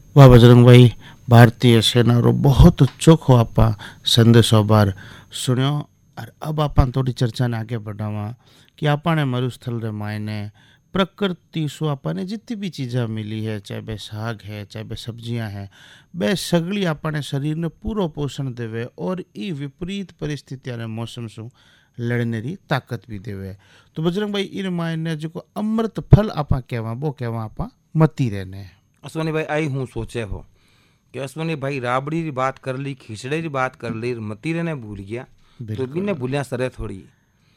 वाह बजरंग भाई, भारतीय सेना रो बहुत चोखो आपा संदेशो बार सुनियो। और अब आप थोड़ी चर्चा ने आगे बढ़ावा कि आपने मरुस्थल रे मायने प्रकृति सु आपने जितनी भी चीज़ें मिली है, चाहे बे साग है, चाहे बे सब्जियां हैं, बे सगली आपने शरीर ने पूरा पोषण देवे और ई विपरीत परिस्थितियां ने मौसम सु लड़ने री ताकत भी देवे। तो बजरंग भाई इन मायने जो अमृत फल आपा कहवा वो कहवा आपा मती रहने। अश्वनी भाई आई हूँ सोचे हो कि अश्वनी भाई राबड़ी की बात कर ली, खिचड़े की बात कर ली, मतीरे ने भूल गया तो बिल्कुल। बिने भूलिया सरे थोड़ी।